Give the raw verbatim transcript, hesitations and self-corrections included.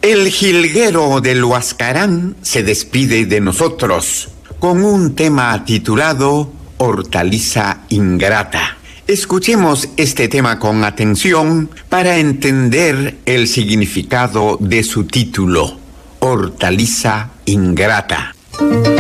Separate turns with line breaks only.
El jilguero del Huascarán se despide de nosotros con un tema titulado Hortaliza Ingrata. Escuchemos este tema con atención para entender el significado de su título, Hortaliza Ingrata.